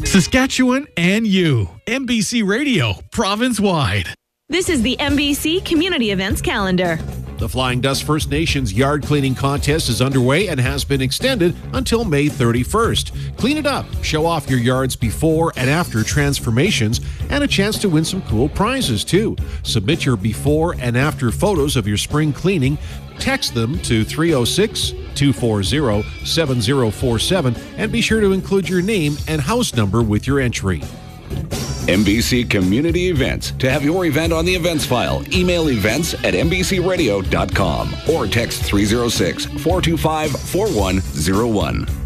Saskatchewan and you. MBC Radio, province-wide. This is the MBC Community Events Calendar. The Flying Dust First Nations yard cleaning contest is underway and has been extended until May 31st. Clean it up, show off your yard's before and after transformations, and a chance to win some cool prizes too. Submit your before and after photos of your spring cleaning. Text them to 306-240-7047 and be sure to include your name and house number with your entry. MBC Community Events. To have your event on the events file, email events@mbcradio.com or text 306-425-4101.